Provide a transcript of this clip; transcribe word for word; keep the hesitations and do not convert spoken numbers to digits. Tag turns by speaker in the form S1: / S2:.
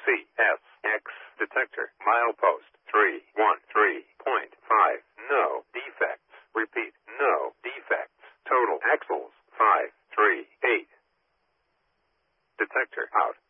S1: C S X detector. Milepost three one three point five. No defects. Repeat, no defects. Total axles five three eight. Detector out.